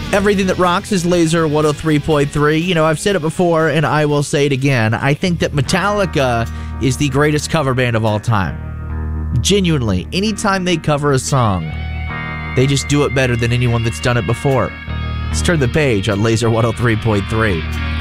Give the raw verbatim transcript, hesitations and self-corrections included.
Everything that rocks is Laser one oh three point three. You know, I've said it before, and I will say it again. I think that Metallica is the greatest cover band of all time. Genuinely, anytime they cover a song, they just do it better than anyone that's done it before. Let's turn the page on Laser one oh three point three.